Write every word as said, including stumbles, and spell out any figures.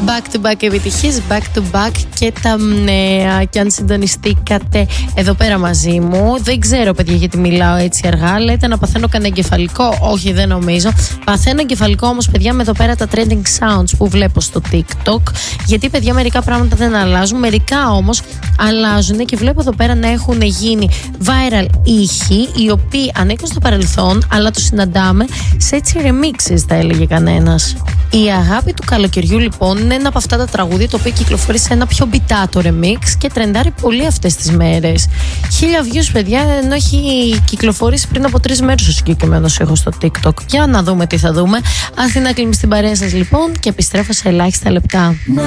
Back to back επιτυχίες, back to back και τα νέα. Και αν συντονιστήκατε εδώ πέρα μαζί μου, δεν ξέρω παιδιά γιατί μιλάω έτσι αργά. Λέτε να παθαίνω κανένα εγκεφαλικό. Όχι, δεν νομίζω. Παθαίνω εγκεφαλικό όμως παιδιά με εδώ πέρα τα trending sounds που βλέπω στο TikTok. Γιατί παιδιά μερικά πράγματα δεν αλλάζουν, μερικά όμως αλλάζουν και βλέπω εδώ πέρα να έχουν γίνει viral ήχοι οι οποίοι ανήκουν στο παρελθόν, αλλά τους συναντάμε σε έτσι remixes, θα έλεγε κανένας. Η αγάπη του καλοκαιριού λοιπόν είναι ένα από αυτά τα τραγούδια το οποίο κυκλοφορεί σε ένα πιο μπιτάτο remix και τρεντάρει πολύ αυτές τις μέρες. Χίλια views παιδιά, ενώ έχει κυκλοφορήσει πριν από τρεις μέρες ο συγκεκριμένος ήχος στο TikTok. Για να δούμε τι θα δούμε. Αθήνα Κλίμη στην παρέα σας λοιπόν και επιστρέφω σε ελάχιστα λεπτά.